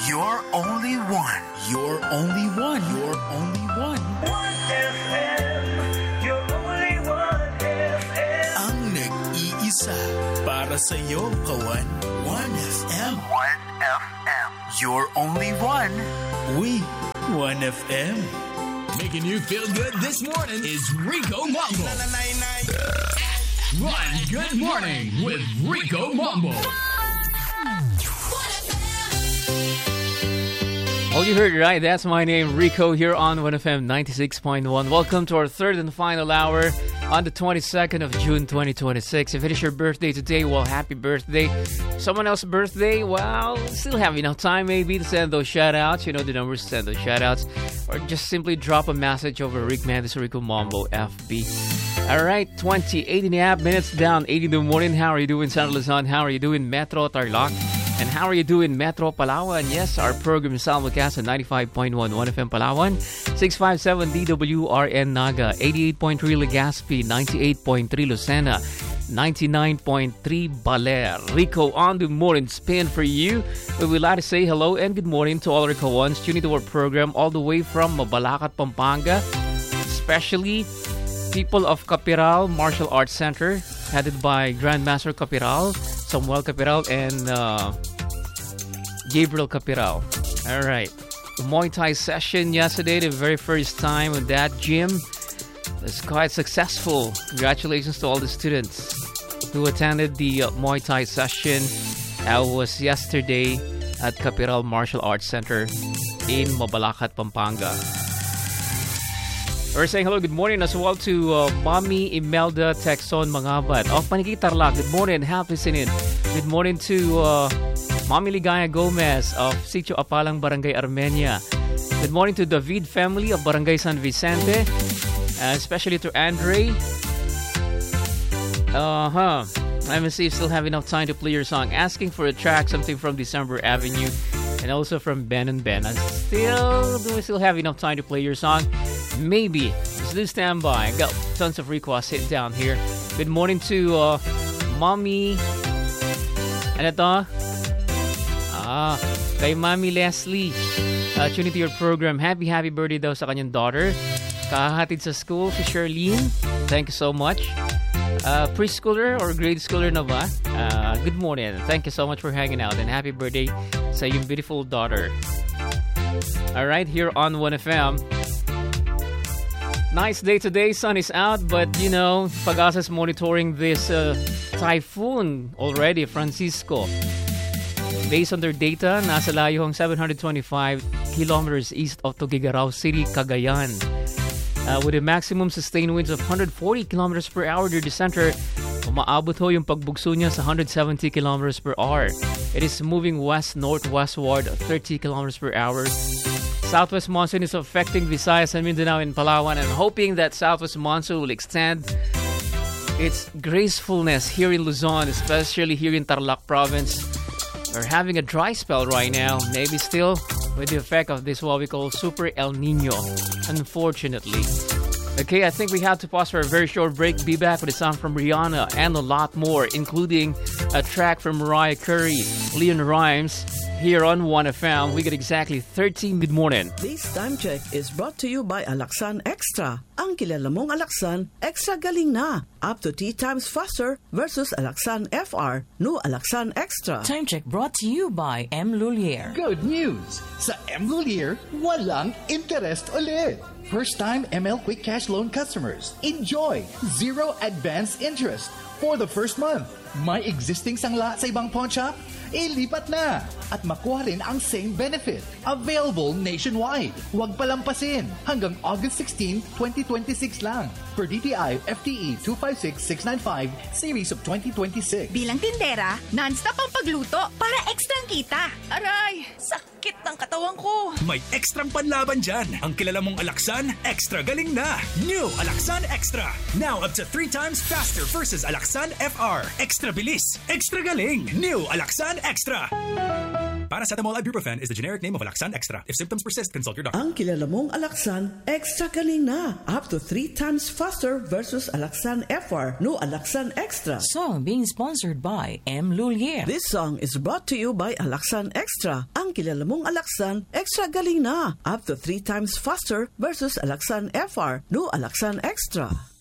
You're only one. You're only one. You're only one. 1FM. You're only 1FM. Ang nag-iisa para sa'yo, kawan. 1FM. 1FM. You're only one. We 1FM. Making you feel good this morning is Rico Mambo. Run Good Morning with Rico Mambo. Well, you heard it right. That's my name, Rico, here on 1FM 96.1. Welcome to our third and final hour on the 22nd of June 2026. If it is your birthday today, well, happy birthday. Someone else's birthday, well, still have enough time maybe to send those shout-outs. You know the numbers to send those shout-outs. Or just simply drop a message over Rick Mantis, Rico Mambo, FB. All right, 28 minutes down, 8 in the morning. How are you doing, San Luzon? How are you doing, Metro Tarlac? And how are you doing, Metro Palawan? Yes, our program is simulcast at 95.1 1FM Palawan, 657 DWRN Naga, 88.3 Legazpi, 98.3 Lucena, 99.3 Baler. Rico on the morning spin for you. We would like to say hello and good morning to all our Kawans tuning to our program all the way from Mabalacat, Pampanga, especially people of Capiral Martial Arts Center, headed by Grandmaster Capiral, Samuel Capiral, and Gabriel Capiral. All right. The Muay Thai session yesterday, the very first time with that gym, was quite successful. Congratulations to all the students who attended the Muay Thai session. That was yesterday at Capiral Martial Arts Center in Mabalacat, Pampanga. We're saying hello, good morning as well to Mommy Imelda Texon Mangabad of Paniki Tarlac. Good morning, happy listening. Good morning to Mommy Ligaya Gomez of Sitio Apalang, Barangay Armenia. Good morning to David family of Barangay San Vicente, especially to Andre. Let me see if you still have enough time to play your song. Asking for a track, something from December Avenue, and also from Ben and Ben. Do we still have enough time to play your song? Maybe. Just do stand by. I got tons of requests hit down here. Good morning to Mommy. Ano to? Kay Mommy Leslie. Tuning to your program. Happy birthday daw sa kanyang daughter. Kahatid sa school si Charlene. Thank you so much. Preschooler or grade schooler na ba? Good morning. Thank you so much for hanging out and happy birthday sa iyong beautiful daughter. Alright, here on 1FM. Nice day today. Sun is out, but you know, Pag-asa is monitoring this typhoon already, Francisco. Based on their data, nasa layong 725 kilometers east of Tuguegarao City, Cagayan. With a maximum sustained winds of 140 kilometers per hour near the center, umaabot ho yung pagbugso niya sa 170 kilometers per hour. It is moving west-northwestward 30 kilometers per hour. Southwest monsoon is affecting Visayas and Mindanao and Palawan, and hoping that Southwest monsoon will extend its gracefulness here in Luzon, especially here in Tarlac province. We're having a dry spell right now, maybe still with the effect of this what we call Super El Nino, unfortunately. Okay, I think we have to pause for a very short break. Be back with a song from Rihanna and a lot more, including a track from Mariah Carey, Leon Rhymes. Here on 1FM, we get exactly 13 good morning. This time check is brought to you by Alaxan Extra. Ang kilala mong Alaxan, extra galing na. Up to 3 times faster versus Alaxan FR. No Alaxan Extra. Time check brought to you by M. Lulier. Good news! Sa M. Lulier, walang interest ulit. First-time ML Quick Cash Loan customers, enjoy 0 advance interest for the first month. May existing sangla sa ibang pawn shop? Ilipat na at makuha rin ang same benefit. Available nationwide. Huwag palampasin. Hanggang August 16, 2026 lang. Per DTI FTE 256695 Series of 2026. Bilang tindera, non-stop ang pagluto para ekstrang kita. Aray, sakit ng katawan ko. May ekstrang panlaban dyan. Ang kilala mong Alaxan, extra galing na. New Alaxan Extra. Now up to 3 times faster versus Alaxan FR. Extra bilis, extra galing. New Alaxan Extra. Paracetamol Ibuprofen is the generic name of Alaxan Extra. If symptoms persist, consult your doctor. Ang kilala mong Alaxan, extra galing na. Up to 3 times faster versus Alaxan FR. No Alaxan Extra. Song being sponsored by M. Lulier. This song is brought to you by Alaxan Extra. Ang Ang kilala mong Alaxan, extra galing na. Up to 3 times faster versus Alaxan FR. New Alaxan Extra.